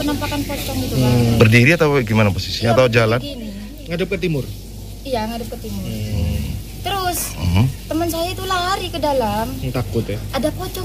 penampakan pocong itu kan. Berdiri atau gimana posisinya? Atau jalan? Gini. Ngadep ke timur. Iya, ngadep ke timur. Terus teman saya itu lari ke dalam. Takut ya. Ada pocong